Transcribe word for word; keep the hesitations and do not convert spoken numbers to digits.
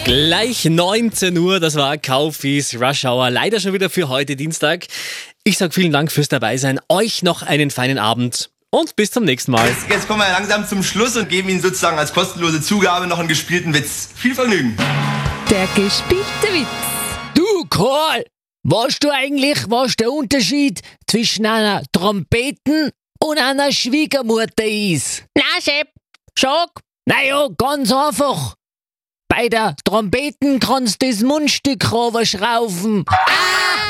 Gleich neunzehn Uhr, das war Kaufis Rush Hour. Leider schon wieder für heute Dienstag. Ich sag vielen Dank fürs Dabeisein. Euch noch einen feinen Abend und bis zum nächsten Mal. Jetzt, jetzt kommen wir langsam zum Schluss und geben Ihnen sozusagen als kostenlose Zugabe noch einen gespielten Witz. Viel Vergnügen. Der gespielte Witz. Du, Karl, weißt du eigentlich, was der Unterschied zwischen einer Trompeten und einer Schwiegermutter ist? Na, Sepp, sag. Naja, ganz einfach. Bei der Trompeten kannst du das Mundstück runterschrauben. Ah!